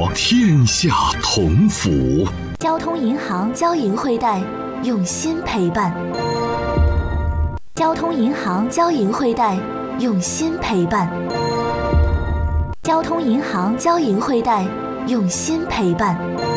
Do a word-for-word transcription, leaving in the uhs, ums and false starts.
天下同福。 交通银行交银汇贷，用心陪伴。交通银行交银汇贷，用心陪伴。交通银行交银汇贷，用心陪伴。